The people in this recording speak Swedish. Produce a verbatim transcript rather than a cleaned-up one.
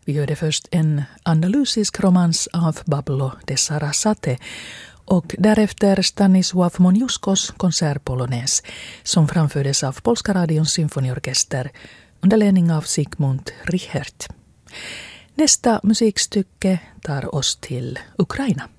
Vi hörde först en andalusisk romans av Pablo de Sarasate och därefter Stanisław Moniuszkos konsertpolones som framfördes av Polska radions symfoniorkester under ledning av Sigmund Richert. Nästa musikstycke tar oss till Ukraina.